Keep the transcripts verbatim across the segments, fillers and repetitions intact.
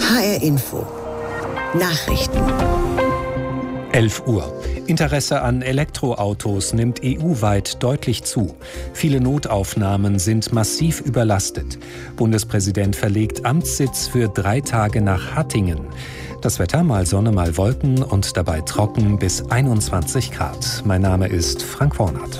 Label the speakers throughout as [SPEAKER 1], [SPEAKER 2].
[SPEAKER 1] H R Info. Nachrichten.
[SPEAKER 2] elf Uhr. Interesse an Elektroautos nimmt E U-weit deutlich zu. Viele Notaufnahmen sind massiv überlastet. Bundespräsident verlegt Amtssitz für drei Tage nach Hattingen. Das Wetter, mal Sonne, mal Wolken und dabei trocken bis einundzwanzig Grad. Mein Name ist Frank Wornert.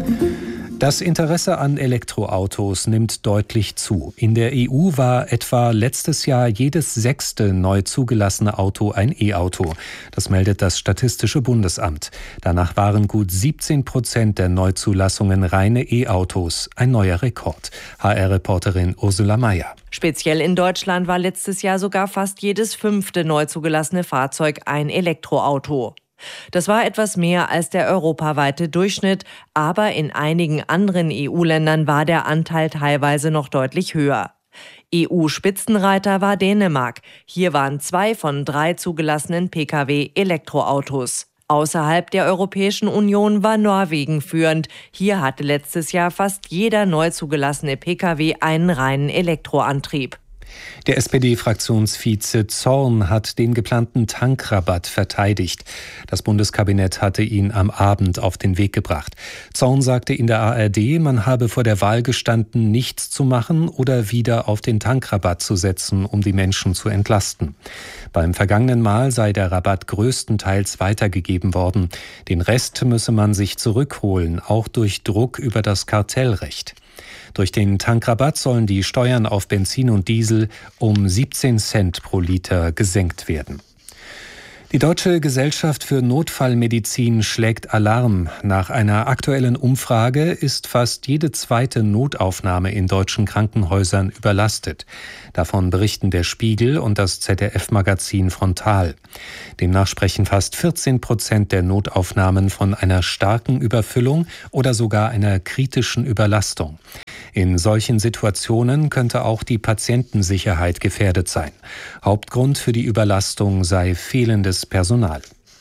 [SPEAKER 2] Das Interesse an Elektroautos nimmt deutlich zu. In der E U war etwa letztes Jahr jedes sechste neu zugelassene Auto ein E-Auto. Das meldet das Statistische Bundesamt. Danach waren gut siebzehn Prozent der Neuzulassungen reine E-Autos. Ein neuer Rekord. H R-Reporterin Ursula Mayer.
[SPEAKER 3] Speziell in Deutschland war letztes Jahr sogar fast jedes fünfte neu zugelassene Fahrzeug ein Elektroauto. Das war etwas mehr als der europaweite Durchschnitt, aber in einigen anderen E U-Ländern war der Anteil teilweise noch deutlich höher. E U-Spitzenreiter war Dänemark. Hier waren zwei von drei zugelassenen Pkw Elektroautos. Außerhalb der Europäischen Union war Norwegen führend. Hier hatte letztes Jahr fast jeder neu zugelassene Pkw einen reinen Elektroantrieb.
[SPEAKER 2] Der S P D-Fraktionsvize Zorn hat den geplanten Tankrabatt verteidigt. Das Bundeskabinett hatte ihn am Abend auf den Weg gebracht. Zorn sagte in der A R D, man habe vor der Wahl gestanden, nichts zu machen oder wieder auf den Tankrabatt zu setzen, um die Menschen zu entlasten. Beim vergangenen Mal sei der Rabatt größtenteils weitergegeben worden. Den Rest müsse man sich zurückholen, auch durch Druck über das Kartellrecht. Durch den Tankrabatt sollen die Steuern auf Benzin und Diesel um siebzehn Cent pro Liter gesenkt werden. Die Deutsche Gesellschaft für Notfallmedizin schlägt Alarm. Nach einer aktuellen Umfrage ist fast jede zweite Notaufnahme in deutschen Krankenhäusern überlastet. Davon berichten der Spiegel und das Z D F-Magazin Frontal. Demnach sprechen fast vierzehn Prozent der Notaufnahmen von einer starken Überfüllung oder sogar einer kritischen Überlastung. In solchen Situationen könnte auch die Patientensicherheit gefährdet sein. Hauptgrund für die Überlastung sei fehlendes Personal.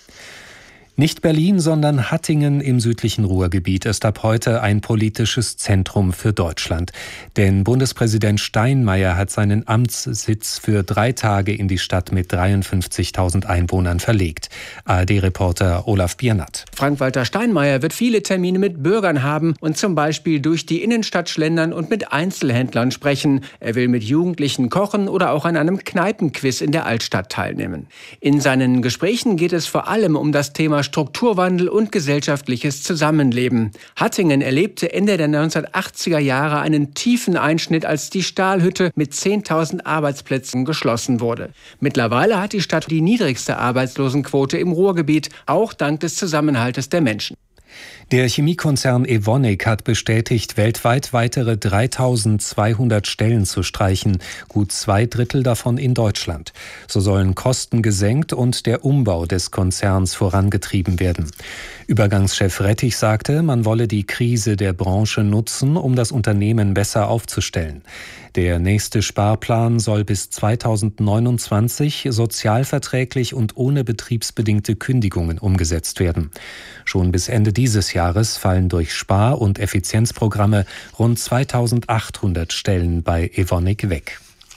[SPEAKER 2] Nicht Berlin, sondern Hattingen im südlichen Ruhrgebiet ist ab heute ein politisches Zentrum für Deutschland. Denn Bundespräsident Steinmeier hat seinen Amtssitz für drei Tage in die Stadt mit dreiundfünfzigtausend Einwohnern verlegt. A R D-Reporter Olaf Biernat.
[SPEAKER 4] Frank-Walter Steinmeier wird viele Termine mit Bürgern haben und zum Beispiel durch die Innenstadt schlendern und mit Einzelhändlern sprechen. Er will mit Jugendlichen kochen oder auch an einem Kneipenquiz in der Altstadt teilnehmen. In seinen Gesprächen geht es vor allem um das Thema Strukturwandel und gesellschaftliches Zusammenleben. Hattingen erlebte Ende der neunzehnhundertachtziger Jahre einen tiefen Einschnitt, als die Stahlhütte mit zehntausend Arbeitsplätzen geschlossen wurde. Mittlerweile hat die Stadt die niedrigste Arbeitslosenquote im Ruhrgebiet, auch dank des Zusammenhaltes der Menschen.
[SPEAKER 2] Der Chemiekonzern Evonik hat bestätigt, weltweit weitere dreitausendzweihundert Stellen zu streichen, gut zwei Drittel davon in Deutschland. So sollen Kosten gesenkt und der Umbau des Konzerns vorangetrieben werden. Übergangschef Rettich sagte, man wolle die Krise der Branche nutzen, um das Unternehmen besser aufzustellen. Der nächste Sparplan soll bis zweitausendneunundzwanzig sozialverträglich und ohne betriebsbedingte Kündigungen umgesetzt werden. Schon bis Ende dieses Jahres fallen durch Spar- und Effizienzprogramme rund zweitausendachthundert Stellen bei Evonik weg.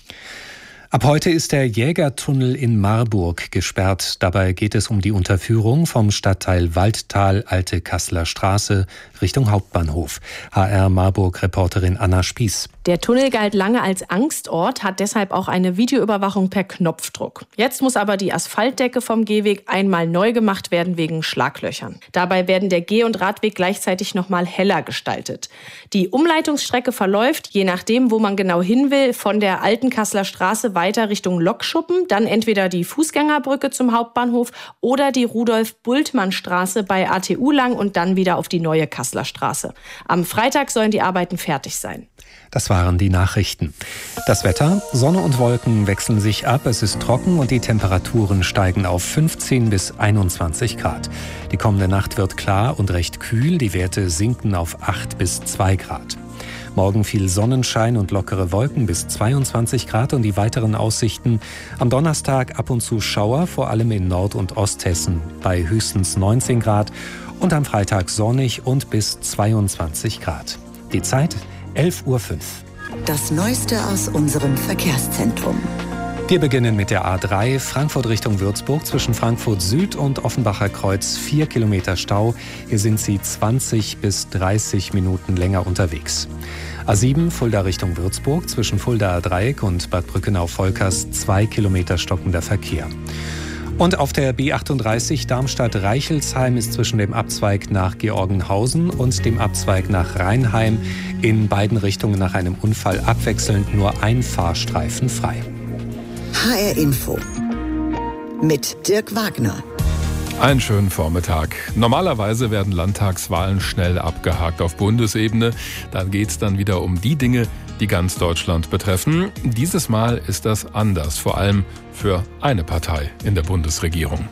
[SPEAKER 2] Ab heute ist der Jägertunnel in Marburg gesperrt. Dabei geht es um die Unterführung vom Stadtteil Waldtal, Alte Kasseler Straße, Richtung Hauptbahnhof. H R-Marburg-Reporterin Anna Spieß.
[SPEAKER 5] Der Tunnel galt lange als Angstort, hat deshalb auch eine Videoüberwachung per Knopfdruck. Jetzt muss aber die Asphaltdecke vom Gehweg einmal neu gemacht werden wegen Schlaglöchern. Dabei werden der Geh- und Radweg gleichzeitig nochmal heller gestaltet. Die Umleitungsstrecke verläuft, je nachdem, wo man genau hin will, von der Alten Kasseler Straße weiter Richtung Lokschuppen, dann entweder die Fußgängerbrücke zum Hauptbahnhof oder die Rudolf-Bultmann-Straße bei A T U lang und dann wieder auf die neue Kasseler Straße. Am Freitag sollen die Arbeiten fertig sein.
[SPEAKER 2] Das waren die Nachrichten. Das Wetter: Sonne und Wolken wechseln sich ab, es ist trocken und die Temperaturen steigen auf fünfzehn bis einundzwanzig Grad. Die kommende Nacht wird klar und recht kühl, die Werte sinken auf acht bis zwei Grad. Morgen viel Sonnenschein und lockere Wolken bis zweiundzwanzig Grad und die weiteren Aussichten: am Donnerstag ab und zu Schauer, vor allem in Nord- und Osthessen bei höchstens neunzehn Grad und am Freitag sonnig und bis zweiundzwanzig Grad. Die Zeit elf Uhr fünf.
[SPEAKER 1] Das Neueste aus unserem Verkehrszentrum.
[SPEAKER 2] Wir beginnen mit der A drei, Frankfurt Richtung Würzburg, zwischen Frankfurt Süd und Offenbacher Kreuz vier Kilometer Stau. Hier sind Sie zwanzig bis dreißig Minuten länger unterwegs. A sieben, Fulda Richtung Würzburg, zwischen Fuldaer Dreieck und Bad Brückenau-Volkers zwei Kilometer stockender Verkehr. Und auf der B achtunddreißig Darmstadt-Reichelsheim ist zwischen dem Abzweig nach Georgenhausen und dem Abzweig nach Rheinheim in beiden Richtungen nach einem Unfall abwechselnd nur ein Fahrstreifen frei.
[SPEAKER 1] H R Info mit Dirk Wagner.
[SPEAKER 6] Einen schönen Vormittag. Normalerweise werden Landtagswahlen schnell abgehakt auf Bundesebene. Dann geht es dann wieder um die Dinge, die ganz Deutschland betreffen. Dieses Mal ist das anders, vor allem für eine Partei in der Bundesregierung.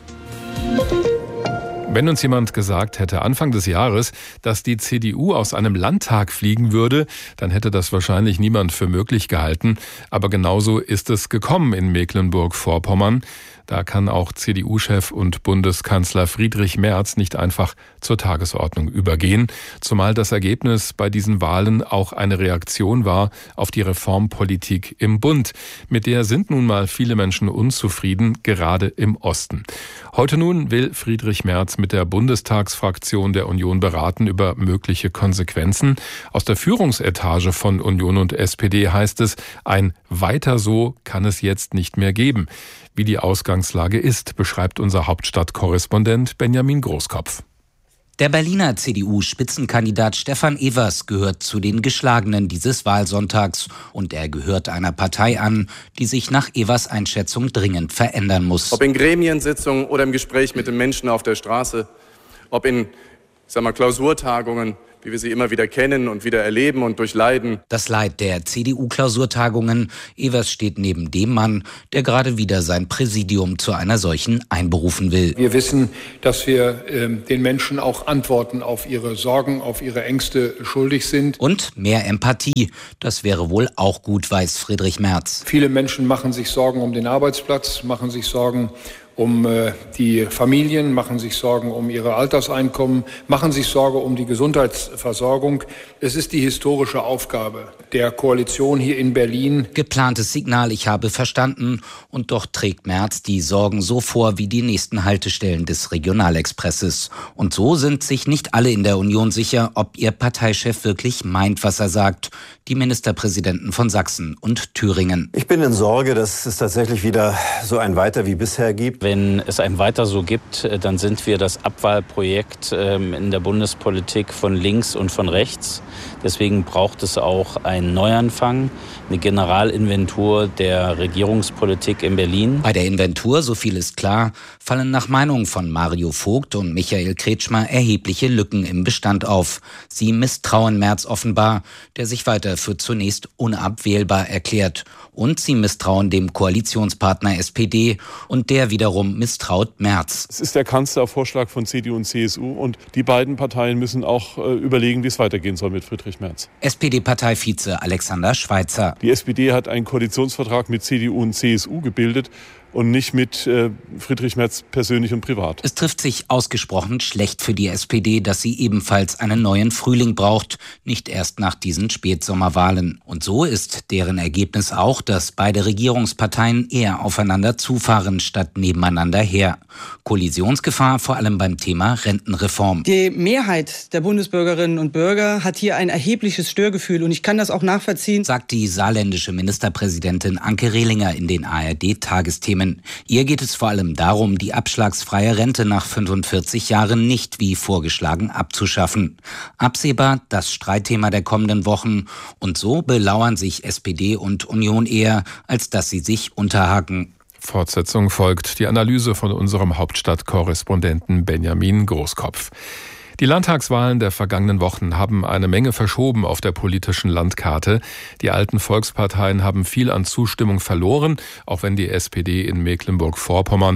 [SPEAKER 6] Wenn uns jemand gesagt hätte Anfang des Jahres, dass die C D U aus einem Landtag fliegen würde, dann hätte das wahrscheinlich niemand für möglich gehalten. Aber genauso ist es gekommen in Mecklenburg-Vorpommern. Da kann auch C D U-Chef und Bundeskanzler Friedrich Merz nicht einfach zur Tagesordnung übergehen, zumal das Ergebnis bei diesen Wahlen auch eine Reaktion war auf die Reformpolitik im Bund. Mit der sind nun mal viele Menschen unzufrieden, gerade im Osten. Heute nun will Friedrich Merz mit der Bundestagsfraktion der Union beraten über mögliche Konsequenzen. Aus der Führungsetage von Union und S P D heißt es, ein Weiter so kann es jetzt nicht mehr geben. Wie die Ausgangslage ist, beschreibt unser Hauptstadtkorrespondent Benjamin Großkopf.
[SPEAKER 7] Der Berliner C D U-Spitzenkandidat Stefan Evers gehört zu den Geschlagenen dieses Wahlsonntags. Und er gehört einer Partei an, die sich nach Evers Einschätzung dringend verändern muss.
[SPEAKER 8] Ob in Gremiensitzungen oder im Gespräch mit den Menschen auf der Straße, ob in, ich sag mal, Klausurtagungen, wie wir sie immer wieder kennen und wieder erleben und durchleiden.
[SPEAKER 7] Das Leid der C D U-Klausurtagungen. Evers steht neben dem Mann, der gerade wieder sein Präsidium zu einer solchen einberufen will.
[SPEAKER 9] Wir wissen, dass wir äh, den Menschen auch Antworten auf ihre Sorgen, auf ihre Ängste schuldig sind.
[SPEAKER 7] Und mehr Empathie. Das wäre wohl auch gut, weiß Friedrich Merz.
[SPEAKER 9] Viele Menschen machen sich Sorgen um den Arbeitsplatz, machen sich Sorgen um äh, die Familien, machen sich Sorgen um ihre Alterseinkommen, machen sich Sorge um die Gesundheitsversorgung. Es ist die historische Aufgabe der Koalition hier in Berlin.
[SPEAKER 7] Geplantes Signal, ich habe verstanden. Und doch trägt Merz die Sorgen so vor wie die nächsten Haltestellen des Regionalexpresses. Und so sind sich nicht alle in der Union sicher, ob ihr Parteichef wirklich meint, was er sagt. Die Ministerpräsidenten von Sachsen und Thüringen.
[SPEAKER 10] Ich bin in Sorge, dass es tatsächlich wieder so ein Weiter wie bisher gibt.
[SPEAKER 11] Wenn es ein Weiter so gibt, dann sind wir das Abwahlprojekt in der Bundespolitik von links und von rechts. Deswegen braucht es auch einen Neuanfang, eine Generalinventur der Regierungspolitik in Berlin.
[SPEAKER 7] Bei der Inventur, so viel ist klar, fallen nach Meinung von Mario Vogt und Michael Kretschmer erhebliche Lücken im Bestand auf. Sie misstrauen Merz offenbar, der sich weiter für zunächst unabwählbar erklärt. Und sie misstrauen dem Koalitionspartner S P D und der wiederum misstraut Merz.
[SPEAKER 12] Es ist der Kanzlervorschlag von C D U und C S U und die beiden Parteien müssen auch äh, überlegen, wie es weitergehen soll mit Friedrich Merz.
[SPEAKER 7] S P D-Parteivize Alexander Schweitzer.
[SPEAKER 12] Die S P D hat einen Koalitionsvertrag mit C D U und C S U gebildet und nicht mit äh, Friedrich Merz persönlich und privat.
[SPEAKER 7] Es trifft sich ausgesprochen schlecht für die S P D, dass sie ebenfalls einen neuen Frühling braucht, nicht erst nach diesen Spätsommerwahlen. Und so ist deren Ergebnis auch, dass beide Regierungsparteien eher aufeinander zufahren, statt nebeneinander her. Kollisionsgefahr vor allem beim Thema Rentenreform.
[SPEAKER 13] Die Mehrheit der Bundesbürgerinnen und Bürger hat hier ein erhebliches Störgefühl und ich kann das auch nachvollziehen,
[SPEAKER 7] sagt die saarländische Ministerpräsidentin Anke Rehlinger in den A R D-Tagesthemen. Ihr geht es vor allem darum, die abschlagsfreie Rente nach fünfundvierzig Jahren nicht wie vorgeschlagen abzuschaffen. Absehbar das Streitthema der kommenden Wochen. Und so belauern sich S P D und Union eher, als dass sie sich unterhaken.
[SPEAKER 6] Fortsetzung folgt die Analyse von unserem Hauptstadtkorrespondenten Benjamin Großkopf. Die Landtagswahlen der vergangenen Wochen haben eine Menge verschoben auf der politischen Landkarte. Die alten Volksparteien haben viel an Zustimmung verloren, auch wenn die S P D in Mecklenburg-Vorpommern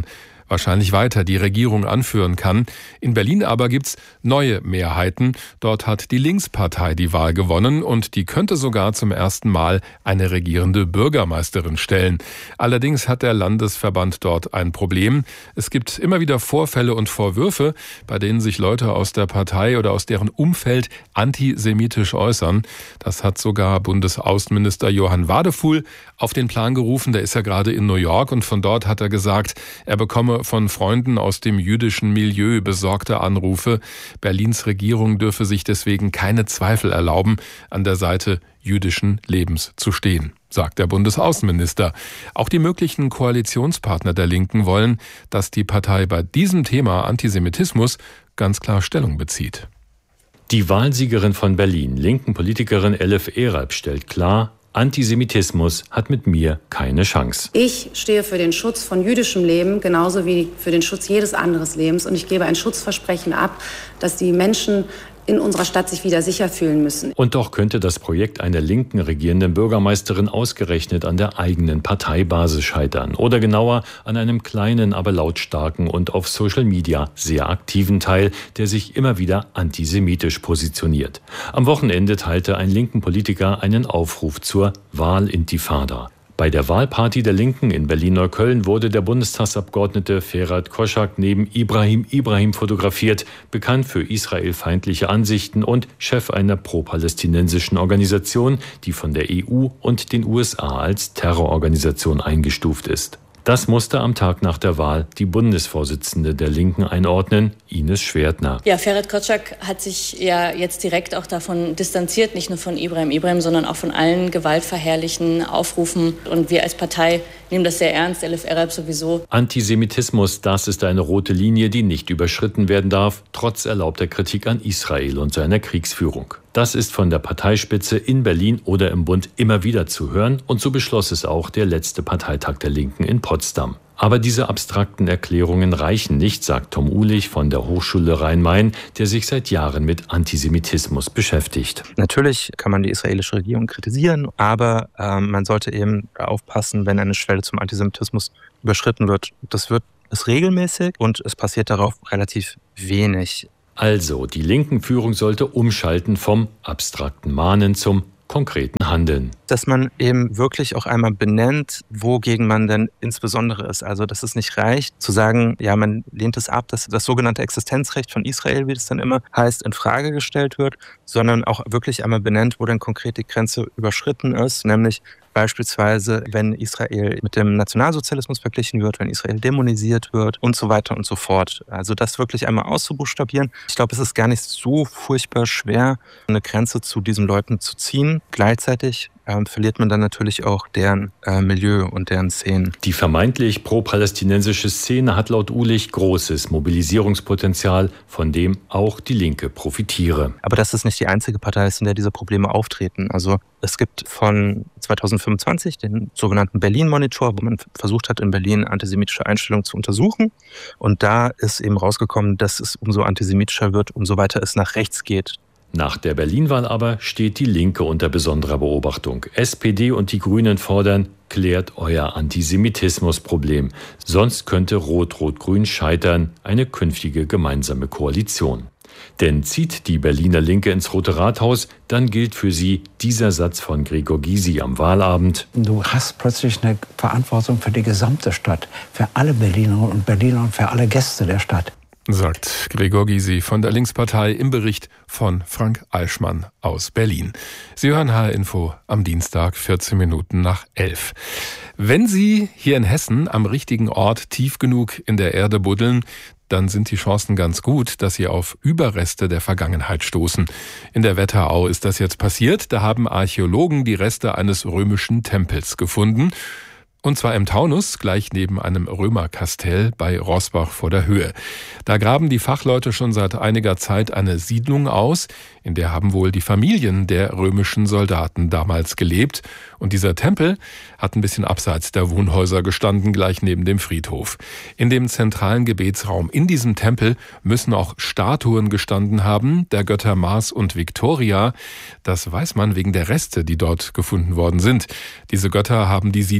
[SPEAKER 6] wahrscheinlich weiter die Regierung anführen kann. In Berlin aber gibt's neue Mehrheiten. Dort hat die Linkspartei die Wahl gewonnen und die könnte sogar zum ersten Mal eine regierende Bürgermeisterin stellen. Allerdings hat der Landesverband dort ein Problem. Es gibt immer wieder Vorfälle und Vorwürfe, bei denen sich Leute aus der Partei oder aus deren Umfeld antisemitisch äußern. Das hat sogar Bundesaußenminister Johann Wadefuhl auf den Plan gerufen. Der ist ja gerade in New York und von dort hat er gesagt, er bekomme von Freunden aus dem jüdischen Milieu besorgte Anrufe. Berlins Regierung dürfe sich deswegen keine Zweifel erlauben, an der Seite jüdischen Lebens zu stehen, sagt der Bundesaußenminister. Auch die möglichen Koalitionspartner der Linken wollen, dass die Partei bei diesem Thema Antisemitismus ganz klar Stellung bezieht.
[SPEAKER 14] Die Wahlsiegerin von Berlin, linken Politikerin Elif Eralp, stellt klar, Antisemitismus hat mit mir keine Chance.
[SPEAKER 15] Ich stehe für den Schutz von jüdischem Leben, genauso wie für den Schutz jedes anderen Lebens. Und ich gebe ein Schutzversprechen ab, dass die Menschen in unserer Stadt sich wieder sicher fühlen müssen.
[SPEAKER 14] Und doch könnte das Projekt einer linken regierenden Bürgermeisterin ausgerechnet an der eigenen Parteibasis scheitern. Oder genauer an einem kleinen, aber lautstarken und auf Social Media sehr aktiven Teil, der sich immer wieder antisemitisch positioniert. Am Wochenende teilte ein linken Politiker einen Aufruf zur Wahlintifada. Bei der Wahlparty der Linken in Berlin-Neukölln wurde der Bundestagsabgeordnete Ferhat Koschak neben Ibrahim Ibrahim fotografiert, bekannt für israelfeindliche Ansichten und Chef einer pro-palästinensischen Organisation, die von der E U und den U S A als Terrororganisation eingestuft ist. Das musste am Tag nach der Wahl die Bundesvorsitzende der Linken einordnen, Ines Schwertner.
[SPEAKER 16] Ja, Ferhat Koschak hat sich ja jetzt direkt auch davon distanziert, nicht nur von Ibrahim Ibrahim, sondern auch von allen gewaltverherrlichen Aufrufen. Und wir als Partei nehmen das sehr ernst, Elif Eralp sowieso.
[SPEAKER 14] Antisemitismus, das ist eine rote Linie, die nicht überschritten werden darf, trotz erlaubter Kritik an Israel und seiner Kriegsführung. Das ist von der Parteispitze in Berlin oder im Bund immer wieder zu hören und so beschloss es auch der letzte Parteitag der Linken in Potsdam. Aber diese abstrakten Erklärungen reichen nicht, sagt Tom Uhlich von der Hochschule Rhein-Main, der sich seit Jahren mit Antisemitismus beschäftigt.
[SPEAKER 17] Natürlich kann man die israelische Regierung kritisieren, aber äh, man sollte eben aufpassen, wenn eine Schwelle zum Antisemitismus überschritten wird. Das wird es regelmäßig und es passiert darauf relativ wenig.
[SPEAKER 14] Also, die linken Führung sollte umschalten vom abstrakten Mahnen zum konkreten Handeln.
[SPEAKER 17] Dass man eben wirklich auch einmal benennt, wogegen man denn insbesondere ist. Also, dass es nicht reicht, zu sagen, ja, man lehnt es ab, dass das sogenannte Existenzrecht von Israel, wie das dann immer heißt, in Frage gestellt wird, sondern auch wirklich einmal benennt, wo dann konkret die Grenze überschritten ist, nämlich beispielsweise, wenn Israel mit dem Nationalsozialismus verglichen wird, wenn Israel dämonisiert wird und so weiter und so fort. Also das wirklich einmal auszubuchstabieren. Ich glaube, es ist gar nicht so furchtbar schwer, eine Grenze zu diesen Leuten zu ziehen. Gleichzeitig ähm, verliert man dann natürlich auch deren äh, Milieu und deren Szenen.
[SPEAKER 14] Die vermeintlich pro-palästinensische Szene hat laut Uhlich großes Mobilisierungspotenzial, von dem auch die Linke profitiere.
[SPEAKER 17] Aber das ist nicht die einzige Partei, in der diese Probleme auftreten. Also es gibt von zweitausendfünfundzwanzig den sogenannten Berlin-Monitor, wo man versucht hat, in Berlin antisemitische Einstellungen zu untersuchen. Und da ist eben rausgekommen, dass es umso antisemitischer wird, umso weiter es nach rechts geht.
[SPEAKER 14] Nach der Berlin-Wahl aber steht die Linke unter besonderer Beobachtung. S P D und die Grünen fordern, klärt euer Antisemitismusproblem. Sonst könnte Rot-Rot-Grün scheitern, eine künftige gemeinsame Koalition. Denn zieht die Berliner Linke ins Rote Rathaus, dann gilt für sie dieser Satz von Gregor Gysi am Wahlabend.
[SPEAKER 18] Du hast plötzlich eine Verantwortung für die gesamte Stadt, für alle Berlinerinnen und Berliner und für alle Gäste der Stadt.
[SPEAKER 6] Sagt Gregor Gysi von der Linkspartei im Bericht von Frank Eichmann aus Berlin. Sie hören H R Info am Dienstag, vierzehn Minuten nach elf. Wenn Sie hier in Hessen am richtigen Ort tief genug in der Erde buddeln, dann sind die Chancen ganz gut, dass Sie auf Überreste der Vergangenheit stoßen. In der Wetterau ist das jetzt passiert. Da haben Archäologen die Reste eines römischen Tempels gefunden. Und zwar im Taunus, gleich neben einem Römerkastell bei Roßbach vor der Höhe. Da graben die Fachleute schon seit einiger Zeit eine Siedlung aus, in der haben wohl die Familien der römischen Soldaten damals gelebt. Und dieser Tempel hat ein bisschen abseits der Wohnhäuser gestanden, gleich neben dem Friedhof. In dem zentralen Gebetsraum in diesem Tempel müssen auch Statuen gestanden haben, der Götter Mars und Victoria. Das weiß man wegen der Reste, die dort gefunden worden sind. Diese Götter haben die Siedler damals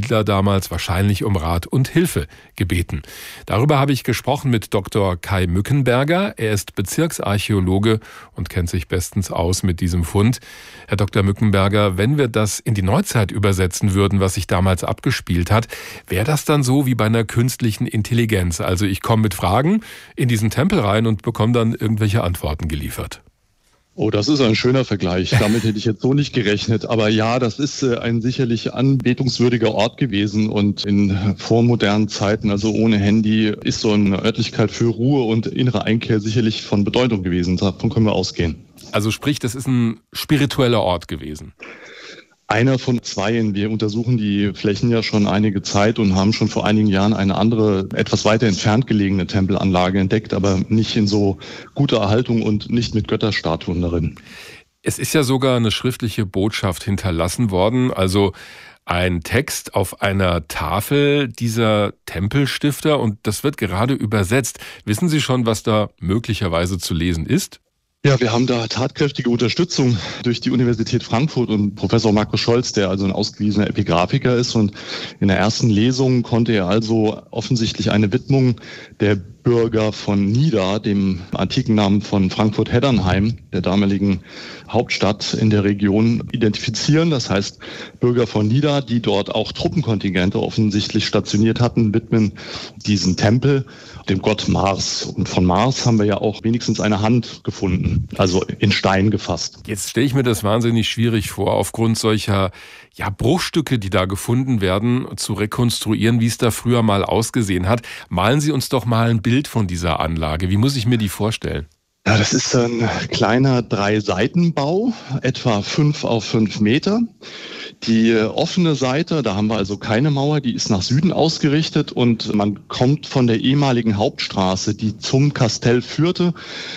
[SPEAKER 6] damals wahrscheinlich um Rat und Hilfe gebeten. Darüber habe ich gesprochen mit Doktor Kai Mückenberger. Er ist Bezirksarchäologe und kennt sich bestens aus mit diesem Fund. Herr Doktor Mückenberger, wenn wir das in die Neuzeit übersetzen würden, was sich damals abgespielt hat, wäre das dann so wie bei einer künstlichen Intelligenz? Also ich komme mit Fragen in diesen Tempel rein und bekomme dann irgendwelche Antworten geliefert.
[SPEAKER 19] Oh, das ist ein schöner Vergleich. Damit hätte ich jetzt so nicht gerechnet. Aber ja, das ist ein sicherlich anbetungswürdiger Ort gewesen. Und in vormodernen Zeiten, also ohne Handy, ist so eine Örtlichkeit für Ruhe und innere Einkehr sicherlich von Bedeutung gewesen. Davon können wir ausgehen.
[SPEAKER 6] Also sprich, das ist ein spiritueller Ort gewesen.
[SPEAKER 19] Einer von zweien. Wir untersuchen die Flächen ja schon einige Zeit und haben schon vor einigen Jahren eine andere, etwas weiter entfernt gelegene Tempelanlage entdeckt, aber nicht in so guter Erhaltung und nicht mit Götterstatuen darin.
[SPEAKER 6] Es ist ja sogar eine schriftliche Botschaft hinterlassen worden, also ein Text auf einer Tafel dieser Tempelstifter, und das wird gerade übersetzt. Wissen Sie schon, was da möglicherweise zu lesen ist?
[SPEAKER 19] Ja, wir haben da tatkräftige Unterstützung durch die Universität Frankfurt und Professor Markus Scholz, der also ein ausgewiesener Epigraphiker ist. Und in der ersten Lesung konnte er also offensichtlich eine Widmung der Bürger von Nida, dem antiken Namen von Frankfurt-Heddernheim, der damaligen Hauptstadt in der Region, identifizieren. Das heißt, Bürger von Nida, die dort auch Truppenkontingente offensichtlich stationiert hatten, widmen diesen Tempel dem Gott Mars. Und von Mars haben wir ja auch wenigstens eine Hand gefunden, also in Stein gefasst.
[SPEAKER 6] Jetzt stelle ich mir das wahnsinnig schwierig vor, aufgrund solcher ja, Bruchstücke, die da gefunden werden, zu rekonstruieren, wie es da früher mal ausgesehen hat. Malen Sie uns doch mal ein Bild von dieser Anlage. Wie muss ich mir die vorstellen?
[SPEAKER 19] Ja, das ist ein kleiner Drei-Seiten-Bau, etwa fünf auf fünf Meter. Die offene Seite, da haben wir also keine Mauer, die ist nach Süden ausgerichtet und man kommt von der ehemaligen Hauptstraße, die zum Kastell führte,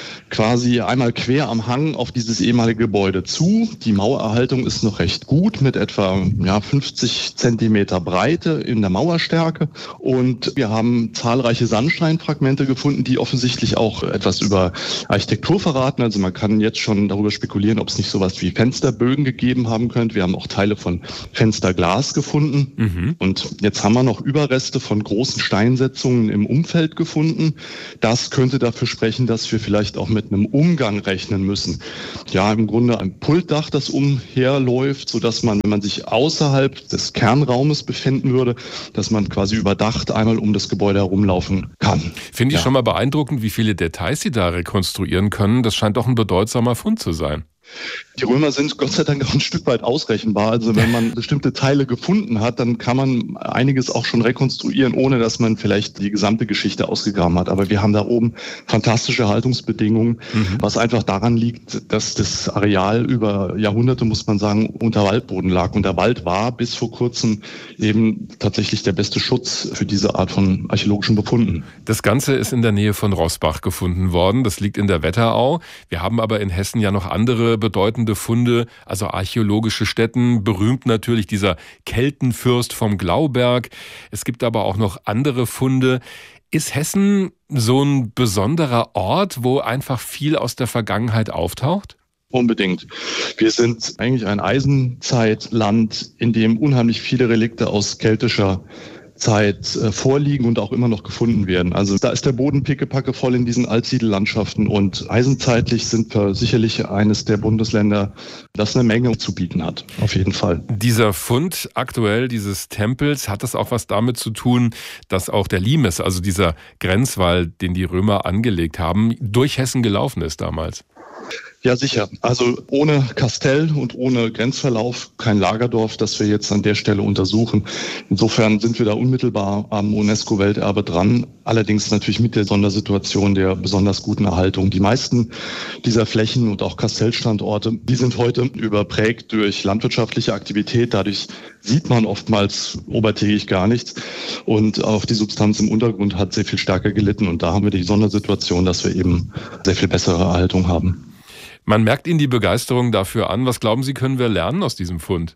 [SPEAKER 19] quasi einmal quer am Hang auf dieses ehemalige Gebäude zu. Die Mauererhaltung ist noch recht gut mit etwa ja, fünfzig Zentimeter Breite in der Mauerstärke. Und wir haben zahlreiche Sandsteinfragmente gefunden, die offensichtlich auch etwas über Architektur verraten. Also man kann jetzt schon darüber spekulieren, ob es nicht sowas wie Fensterbögen gegeben haben könnte. Wir haben auch Teile von Fensterglas gefunden. Mhm. Und jetzt haben wir noch Überreste von großen Steinsetzungen im Umfeld gefunden. Das könnte dafür sprechen, dass wir vielleicht auch mit mit einem Umgang rechnen müssen. Ja, im Grunde ein Pultdach, das umherläuft, sodass man, wenn man sich außerhalb des Kernraumes befinden würde, dass man quasi überdacht einmal um das Gebäude herumlaufen kann.
[SPEAKER 6] Finde ich
[SPEAKER 19] ja.
[SPEAKER 6] schon mal beeindruckend, wie viele Details Sie da rekonstruieren können. Das scheint doch ein bedeutsamer Fund zu sein.
[SPEAKER 19] Die Römer sind Gott sei Dank auch ein Stück weit ausrechenbar. Also wenn man bestimmte Teile gefunden hat, dann kann man einiges auch schon rekonstruieren, ohne dass man vielleicht die gesamte Geschichte ausgegraben hat. Aber wir haben da oben fantastische Haltungsbedingungen, mhm. was einfach daran liegt, dass das Areal über Jahrhunderte, muss man sagen, unter Waldboden lag. Und der Wald war bis vor kurzem eben tatsächlich der beste Schutz für diese Art von archäologischen Befunden.
[SPEAKER 6] Das Ganze ist in der Nähe von Roßbach gefunden worden. Das liegt in der Wetterau. Wir haben aber in Hessen ja noch andere bedeutende Funde, also archäologische Stätten, berühmt natürlich dieser Keltenfürst vom Glauberg. Es gibt aber auch noch andere Funde. Ist Hessen so ein besonderer Ort, wo einfach viel aus der Vergangenheit auftaucht?
[SPEAKER 19] Unbedingt. Wir sind eigentlich ein Eisenzeitland, in dem unheimlich viele Relikte aus keltischer Zeit äh, vorliegen und auch immer noch gefunden werden. Also da ist der Boden pickepacke voll in diesen Altsiedellandschaften und eisenzeitlich sind wir sicherlich eines der Bundesländer, das eine Menge zu bieten hat, auf jeden Fall.
[SPEAKER 6] Dieser Fund aktuell dieses Tempels, hat das auch was damit zu tun, dass auch der Limes, also dieser Grenzwall, den die Römer angelegt haben, durch Hessen gelaufen ist damals?
[SPEAKER 19] Ja, sicher. Also ohne Kastell und ohne Grenzverlauf kein Lagerdorf, das wir jetzt an der Stelle untersuchen. Insofern sind wir da unmittelbar am UNESCO-Welterbe dran. Allerdings natürlich mit der Sondersituation der besonders guten Erhaltung. Die meisten dieser Flächen und auch Kastellstandorte, die sind heute überprägt durch landwirtschaftliche Aktivität. Dadurch sieht man oftmals obertägig gar nichts. Und auch die Substanz im Untergrund hat sehr viel stärker gelitten. Und da haben wir die Sondersituation, dass wir eben sehr viel bessere Erhaltung haben.
[SPEAKER 6] Man merkt Ihnen die Begeisterung dafür an. Was glauben Sie, können wir lernen aus diesem Fund?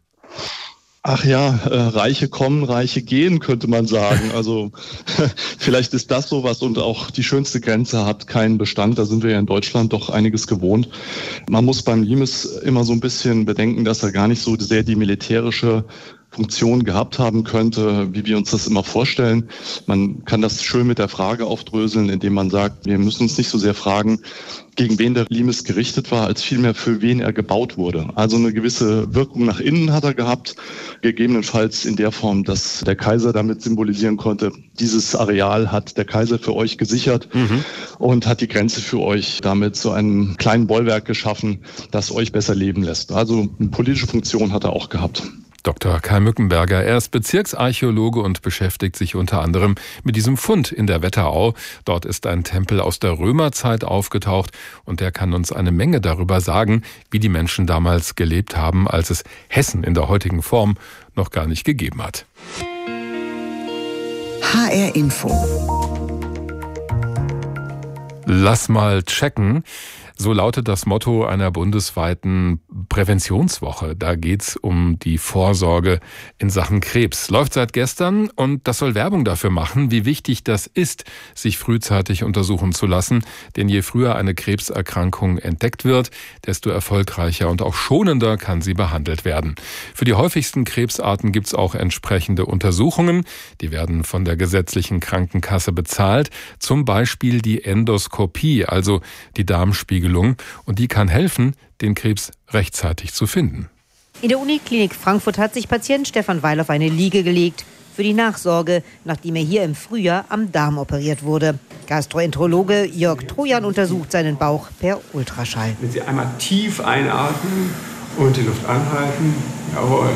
[SPEAKER 19] Ach ja, äh, Reiche kommen, Reiche gehen, könnte man sagen. Also vielleicht ist das sowas und auch die schönste Grenze hat keinen Bestand. Da sind wir ja in Deutschland doch einiges gewohnt. Man muss beim Limes immer so ein bisschen bedenken, dass er gar nicht so sehr die militärische Funktion gehabt haben könnte, wie wir uns das immer vorstellen. Man kann das schön mit der Frage aufdröseln, indem man sagt, wir müssen uns nicht so sehr fragen, gegen wen der Limes gerichtet war, als vielmehr für wen er gebaut wurde. Also eine gewisse Wirkung nach innen hat er gehabt, gegebenenfalls in der Form, dass der Kaiser damit symbolisieren konnte, dieses Areal hat der Kaiser für euch gesichert mhm. und hat die Grenze für euch damit zu einem kleinen Bollwerk geschaffen, das euch besser leben lässt. Also eine politische Funktion hat er auch gehabt.
[SPEAKER 6] Doktor Kai Mückenberger, er ist Bezirksarchäologe und beschäftigt sich unter anderem mit diesem Fund in der Wetterau. Dort ist ein Tempel aus der Römerzeit aufgetaucht und der kann uns eine Menge darüber sagen, wie die Menschen damals gelebt haben, als es Hessen in der heutigen Form noch gar nicht gegeben hat.
[SPEAKER 1] H R Info.
[SPEAKER 6] Lass mal checken. So lautet das Motto einer bundesweiten Präventionswoche. Da geht's um die Vorsorge in Sachen Krebs. Läuft seit gestern und das soll Werbung dafür machen, wie wichtig das ist, sich frühzeitig untersuchen zu lassen. Denn je früher eine Krebserkrankung entdeckt wird, desto erfolgreicher und auch schonender kann sie behandelt werden. Für die häufigsten Krebsarten gibt's auch entsprechende Untersuchungen. Die werden von der gesetzlichen Krankenkasse bezahlt. Zum Beispiel die Endoskopie, also die Darmspiegelung. Und die kann helfen, den Krebs rechtzeitig zu finden.
[SPEAKER 20] In der Uniklinik Frankfurt hat sich Patient Stefan Weil auf eine Liege gelegt für die Nachsorge, nachdem er hier im Frühjahr am Darm operiert wurde. Gastroenterologe Jörg Trojan untersucht seinen Bauch per Ultraschall.
[SPEAKER 21] Wenn Sie einmal tief einatmen und die Luft anhalten, jawohl,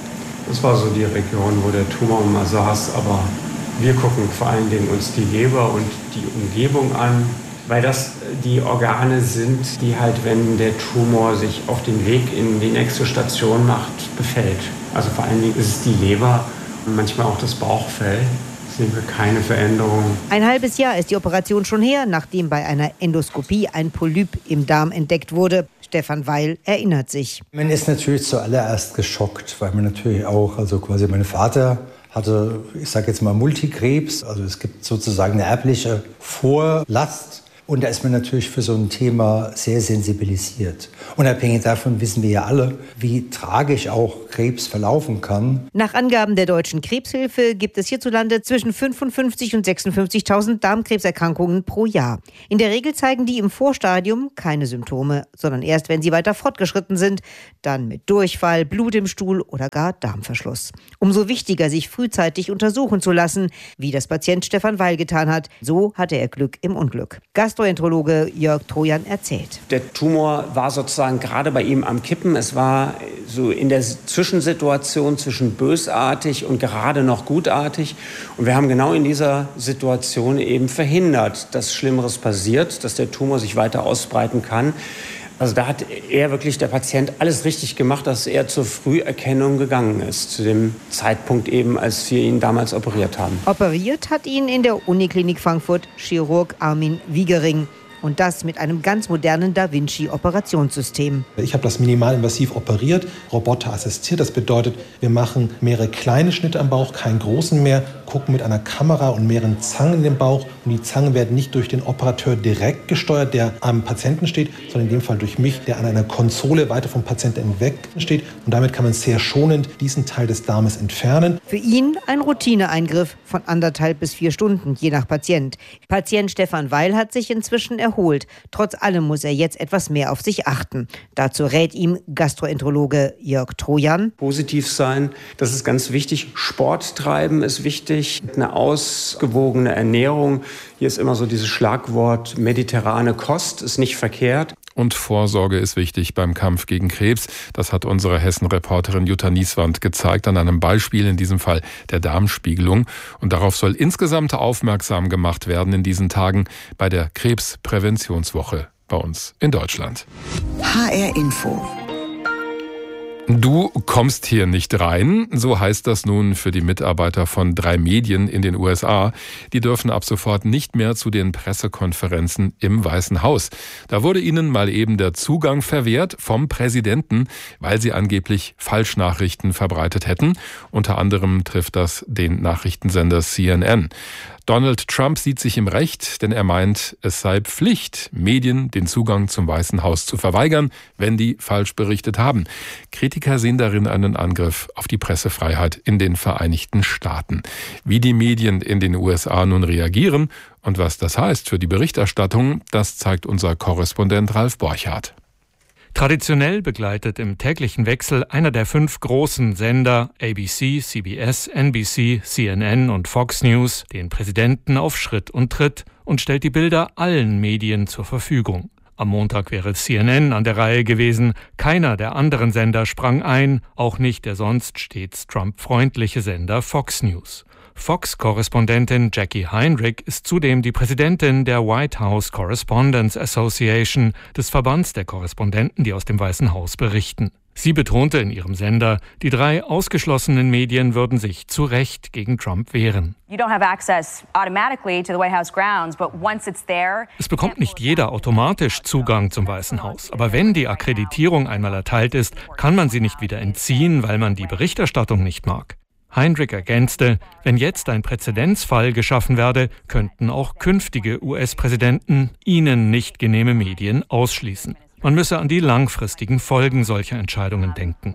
[SPEAKER 21] das war so die Region, wo der Tumor mal saß. Aber wir gucken vor allen Dingen uns die Leber und die Umgebung an, weil das die Organe sind, die halt, wenn der Tumor sich auf den Weg in die nächste Station macht, befällt. Also vor allen Dingen ist es die Leber und manchmal auch das Bauchfell. Sehen wir keine Veränderung.
[SPEAKER 20] Ein halbes Jahr ist die Operation schon her, nachdem bei einer Endoskopie ein Polyp im Darm entdeckt wurde. Stefan Weil erinnert sich.
[SPEAKER 22] Man ist natürlich zuallererst geschockt, weil man natürlich auch, also quasi mein Vater hatte, ich sage jetzt mal Multikrebs. Also es gibt sozusagen eine erbliche Vorlast. Und da ist man natürlich für so ein Thema sehr sensibilisiert. Unabhängig davon wissen wir ja alle, wie tragisch auch Krebs verlaufen kann.
[SPEAKER 20] Nach Angaben der Deutschen Krebshilfe gibt es hierzulande zwischen fünfundfünfzigtausend und sechsundfünfzigtausend Darmkrebserkrankungen pro Jahr. In der Regel zeigen die im Vorstadium keine Symptome, sondern erst, wenn sie weiter fortgeschritten sind, dann mit Durchfall, Blut im Stuhl oder gar Darmverschluss. Umso wichtiger, sich frühzeitig untersuchen zu lassen, wie das Patient Stefan Weil getan hat. So hatte er Glück im Unglück. Gastroenterologe Jörg Trojan erzählt.
[SPEAKER 23] Der Tumor war sozusagen gerade bei ihm am Kippen. Es war so in der Zwischensituation zwischen bösartig und gerade noch gutartig. Und wir haben genau in dieser Situation eben verhindert, dass Schlimmeres passiert, dass der Tumor sich weiter ausbreiten kann. Also da hat er wirklich, der Patient, alles richtig gemacht, dass er zur Früherkennung gegangen ist, zu dem Zeitpunkt eben, als wir ihn damals operiert haben.
[SPEAKER 20] Operiert hat ihn in der Uniklinik Frankfurt Chirurg Armin Wiegering. Und das mit einem ganz modernen Da Vinci-Operationssystem.
[SPEAKER 24] Ich habe das minimalinvasiv operiert, Roboter assistiert. Das bedeutet, wir machen mehrere kleine Schnitte am Bauch, keinen großen mehr, gucken mit einer Kamera und mehreren Zangen in den Bauch. Und die Zangen werden nicht durch den Operateur direkt gesteuert, der am Patienten steht, sondern in dem Fall durch mich, der an einer Konsole weiter vom Patienten weg steht. Und damit kann man sehr schonend diesen Teil des Darmes entfernen.
[SPEAKER 20] Für ihn ein Routineeingriff von anderthalb bis vier Stunden, je nach Patient. Patient Stefan Weil hat sich inzwischen erholt. Erholt. Trotz allem muss er jetzt etwas mehr auf sich achten. Dazu rät ihm Gastroenterologe Jörg Trojan.
[SPEAKER 23] Positiv sein, das ist ganz wichtig. Sport treiben ist wichtig. Eine ausgewogene Ernährung. Hier ist immer so dieses Schlagwort mediterrane Kost, ist nicht verkehrt.
[SPEAKER 6] Und Vorsorge ist wichtig beim Kampf gegen Krebs. Das hat unsere Hessen-Reporterin Jutta Nieswand gezeigt an einem Beispiel, in diesem Fall der Darmspiegelung. Und darauf soll insgesamt aufmerksam gemacht werden in diesen Tagen bei der Krebspräventionswoche bei uns in Deutschland.
[SPEAKER 1] H R Info.
[SPEAKER 6] Du kommst hier nicht rein, so heißt das nun für die Mitarbeiter von drei Medien in den U S A. Die dürfen ab sofort nicht mehr zu den Pressekonferenzen im Weißen Haus. Da wurde ihnen mal eben der Zugang verwehrt vom Präsidenten, weil sie angeblich Falschnachrichten verbreitet hätten. Unter anderem trifft das den Nachrichtensender C N N. Donald Trump sieht sich im Recht, denn er meint, es sei Pflicht, Medien den Zugang zum Weißen Haus zu verweigern, wenn die falsch berichtet haben. Kritiker sehen darin einen Angriff auf die Pressefreiheit in den Vereinigten Staaten. Wie die Medien in den U S A nun reagieren und was das heißt für die Berichterstattung, das zeigt unser Korrespondent Ralf Borchardt.
[SPEAKER 2] Traditionell begleitet im täglichen Wechsel einer der fünf großen Sender A B C, C B S, N B C, C N N und Fox News den Präsidenten auf Schritt und Tritt und stellt die Bilder allen Medien zur Verfügung. Am Montag wäre C N N an der Reihe gewesen. Keiner der anderen Sender sprang ein, auch nicht der sonst stets Trump-freundliche Sender Fox News. Fox-Korrespondentin Jackie Heinrich ist zudem die Präsidentin der White House Correspondents Association, des Verbands der Korrespondenten, die aus dem Weißen Haus berichten. Sie betonte in ihrem Sender, die drei ausgeschlossenen Medien würden sich zu Recht gegen Trump wehren. Es bekommt nicht jeder automatisch Zugang zum Weißen Haus. Aber wenn die Akkreditierung einmal erteilt ist, kann man sie nicht wieder entziehen, weil man die Berichterstattung nicht mag. Heinrich ergänzte, wenn jetzt ein Präzedenzfall geschaffen werde, könnten auch künftige U S-Präsidenten ihnen nicht genehme Medien ausschließen. Man müsse an die langfristigen Folgen solcher Entscheidungen denken.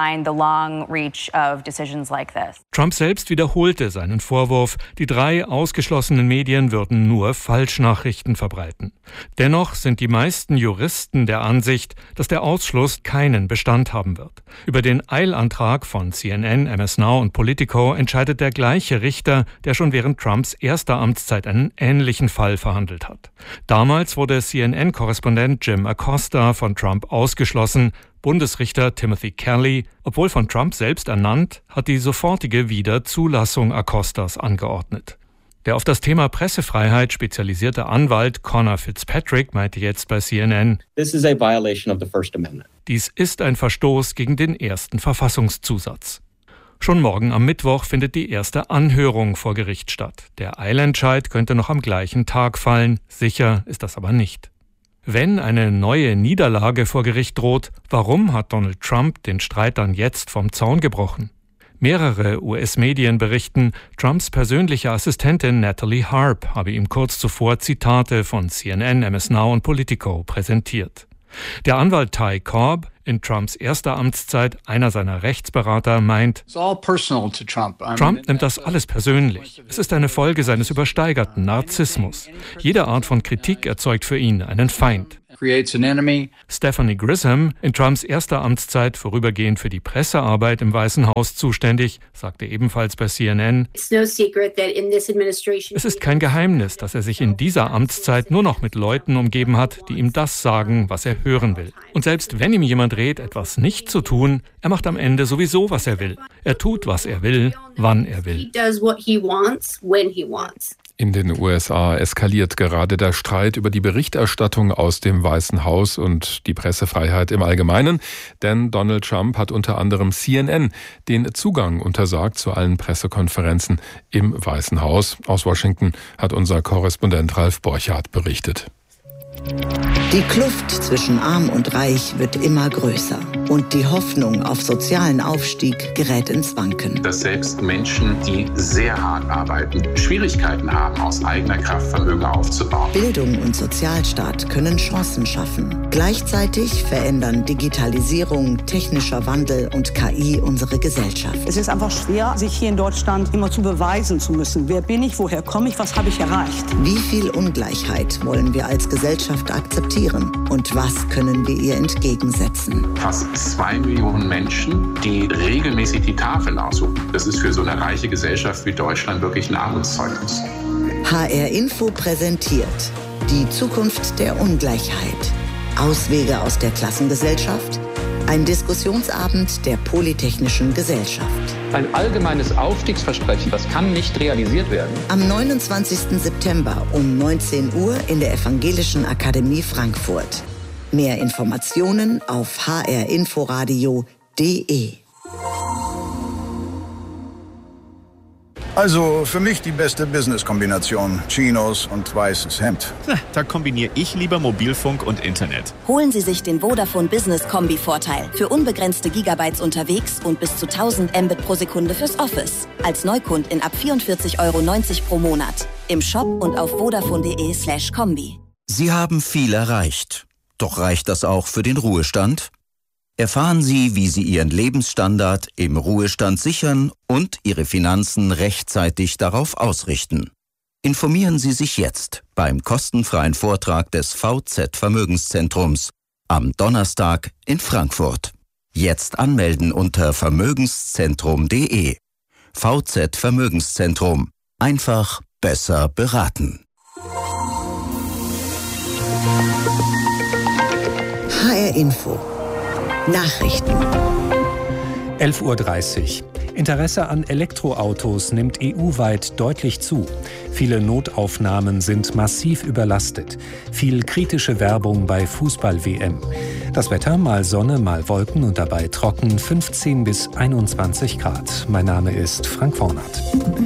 [SPEAKER 2] Trump selbst wiederholte seinen Vorwurf, die drei ausgeschlossenen Medien würden nur Falschnachrichten verbreiten. Dennoch sind die meisten Juristen der Ansicht, dass der Ausschluss keinen Bestand haben wird. Über den Eilantrag von C N N, M S Now und Politico entscheidet der gleiche Richter, der schon während Trumps erster Amtszeit einen ähnlichen Fall verhandelt hat. Damals wurde C N N-Korrespondent Jim Acosta von Trump ausgeschlossen. Bundesrichter Timothy Kelly, obwohl von Trump selbst ernannt, hat die sofortige Wiederzulassung Acostas angeordnet. Der auf das Thema Pressefreiheit spezialisierte Anwalt Conor Fitzpatrick meinte jetzt bei C N N, This is a violation of the First Amendment. Dies ist ein Verstoß gegen den ersten Verfassungszusatz. Schon morgen am Mittwoch findet die erste Anhörung vor Gericht statt. Der Eilentscheid könnte noch am gleichen Tag fallen, sicher ist das aber nicht. Wenn eine neue Niederlage vor Gericht droht, warum hat Donald Trump den Streit dann jetzt vom Zaun gebrochen? Mehrere U S-Medien berichten, Trumps persönliche Assistentin Natalie Harp habe ihm kurz zuvor Zitate von C N N, M S Now und Politico präsentiert. Der Anwalt Ty Cobb, in Trumps erster Amtszeit einer seiner Rechtsberater, meint, Trump nimmt das alles persönlich. Es ist eine Folge seines übersteigerten Narzissmus. Jede Art von Kritik erzeugt für ihn einen Feind. Stephanie Grisham, in Trumps erster Amtszeit vorübergehend für die Pressearbeit im Weißen Haus zuständig, sagte ebenfalls bei C N N, es ist kein Geheimnis, dass er sich in dieser Amtszeit nur noch mit Leuten umgeben hat, die ihm das sagen, was er hören will. Und selbst wenn ihm jemand rät, etwas nicht zu tun, er macht am Ende sowieso, was er will. Er tut, was er will, wann er will.
[SPEAKER 6] In den U S A eskaliert gerade der Streit über die Berichterstattung aus dem Weißen Haus und die Pressefreiheit im Allgemeinen, denn Donald Trump hat unter anderem C N N den Zugang untersagt zu allen Pressekonferenzen im Weißen Haus. Aus Washington hat unser Korrespondent Ralf Borchardt berichtet.
[SPEAKER 1] Die Kluft zwischen Arm und Reich wird immer größer und die Hoffnung auf sozialen Aufstieg gerät ins Wanken.
[SPEAKER 3] Dass selbst Menschen, die sehr hart arbeiten, Schwierigkeiten haben, aus eigener Kraft Vermögen aufzubauen.
[SPEAKER 1] Bildung und Sozialstaat können Chancen schaffen. Gleichzeitig verändern Digitalisierung, technischer Wandel und K I unsere Gesellschaft.
[SPEAKER 4] Es ist einfach schwer, sich hier in Deutschland immer zu beweisen zu müssen. Wer bin ich, woher komme ich, was habe ich erreicht?
[SPEAKER 1] Wie viel Ungleichheit wollen wir als Gesellschaft akzeptieren und was können wir ihr entgegensetzen?
[SPEAKER 3] Fast zwei Millionen Menschen, die regelmäßig die Tafeln aussuchen. Das ist für so eine reiche Gesellschaft wie Deutschland wirklich ein Armutszeugnis.
[SPEAKER 1] H R Info präsentiert die Zukunft der Ungleichheit. Auswege aus der Klassengesellschaft? Ein Diskussionsabend der Polytechnischen Gesellschaft.
[SPEAKER 5] Ein allgemeines Aufstiegsversprechen, das kann nicht realisiert werden.
[SPEAKER 1] Am neunundzwanzigsten September um neunzehn Uhr in der Evangelischen Akademie Frankfurt. Mehr Informationen auf h r inforadio punkt de.
[SPEAKER 25] Also für mich die beste Business-Kombination. Chinos und weißes Hemd.
[SPEAKER 26] Na, da kombiniere ich lieber Mobilfunk und Internet.
[SPEAKER 27] Holen Sie sich den Vodafone Business Kombi-Vorteil. Für unbegrenzte Gigabytes unterwegs und bis zu tausend Mbit pro Sekunde fürs Office. Als Neukund in ab vierundvierzig Euro neunzig pro Monat. Im Shop und auf vodafone.de slash Kombi.
[SPEAKER 7] Sie haben viel erreicht. Doch reicht das auch für den Ruhestand? Erfahren Sie, wie Sie Ihren Lebensstandard im Ruhestand sichern und Ihre Finanzen rechtzeitig darauf ausrichten. Informieren Sie sich jetzt beim kostenfreien Vortrag des V Z Vermögenszentrums am Donnerstag in Frankfurt. Jetzt anmelden unter vermögenszentrum punkt de. V Z Vermögenszentrum. Einfach besser beraten.
[SPEAKER 1] H R Info. Nachrichten.
[SPEAKER 8] elf Uhr dreißig. Interesse an Elektroautos nimmt E U-weit deutlich zu. Viele Notaufnahmen sind massiv überlastet. Viel kritische Werbung bei Fußball-W M. Das Wetter, mal Sonne, mal Wolken und dabei trocken, fünfzehn bis einundzwanzig Grad. Mein Name ist Frank Vornert.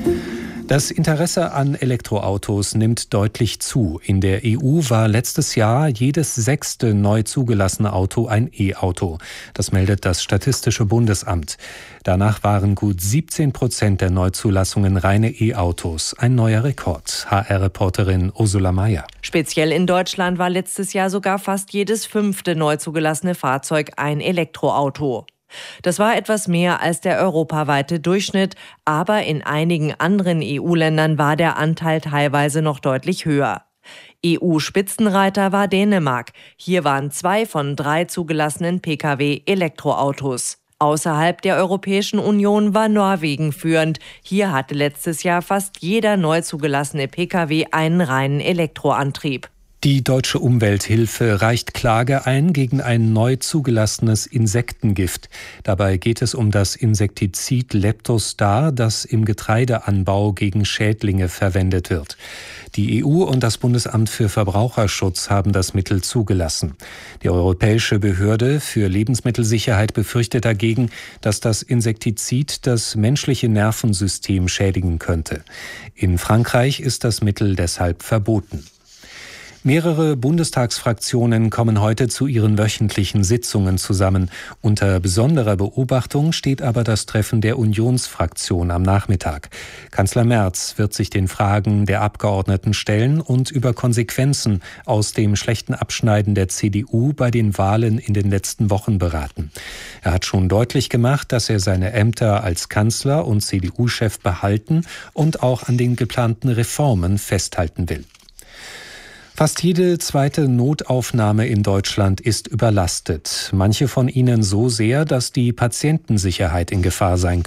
[SPEAKER 8] Das Interesse an Elektroautos nimmt deutlich zu. In der E U war letztes Jahr jedes sechste neu zugelassene Auto ein E-Auto. Das meldet das Statistische Bundesamt. Danach waren gut siebzehn Prozent der Neuzulassungen reine E-Autos. Ein neuer Rekord. H R-Reporterin Ursula Mayer.
[SPEAKER 9] Speziell in Deutschland war letztes Jahr sogar fast jedes fünfte neu zugelassene Fahrzeug ein Elektroauto. Das war etwas mehr als der europaweite Durchschnitt, aber in einigen anderen E U-Ländern war der Anteil teilweise noch deutlich höher. E U-Spitzenreiter war Dänemark. Hier waren zwei von drei zugelassenen Pkw Elektroautos. Außerhalb der Europäischen Union war Norwegen führend. Hier hatte letztes Jahr fast jeder neu zugelassene Pkw einen reinen Elektroantrieb.
[SPEAKER 8] Die Deutsche Umwelthilfe reicht Klage ein gegen ein neu zugelassenes Insektengift. Dabei geht es um das Insektizid Leptostar, das im Getreideanbau gegen Schädlinge verwendet wird. Die E U und das Bundesamt für Verbraucherschutz haben das Mittel zugelassen. Die Europäische Behörde für Lebensmittelsicherheit befürchtet dagegen, dass das Insektizid das menschliche Nervensystem schädigen könnte. In Frankreich ist das Mittel deshalb verboten. Mehrere Bundestagsfraktionen kommen heute zu ihren wöchentlichen Sitzungen zusammen. Unter besonderer Beobachtung steht aber das Treffen der Unionsfraktion am Nachmittag. Kanzler Merz wird sich den Fragen der Abgeordneten stellen und über Konsequenzen aus dem schlechten Abschneiden der C D U bei den Wahlen in den letzten Wochen beraten. Er hat schon deutlich gemacht, dass er seine Ämter als Kanzler und C D U-Chef behalten und auch an den geplanten Reformen festhalten will. Fast jede zweite Notaufnahme in Deutschland ist überlastet. Manche von ihnen so sehr, dass die Patientensicherheit in Gefahr sein könnte.